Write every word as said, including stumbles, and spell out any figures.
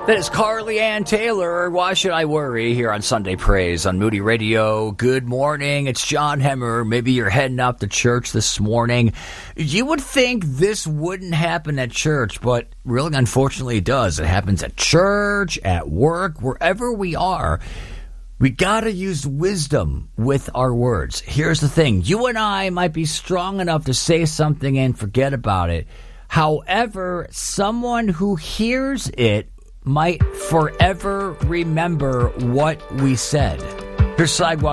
That is Carly Ann Taylor. Why should I worry? Here on Sunday Praise on Moody Radio. Good morning. It's John Hemmer. Maybe you're heading up to church this morning. You would think this wouldn't happen at church, but really, unfortunately, it does. It happens at church, at work, wherever we are. We got to use wisdom with our words. Here's the thing. You and I might be strong enough to say something and forget about it. However, someone who hears it might forever remember what we said. Here's Sidewalk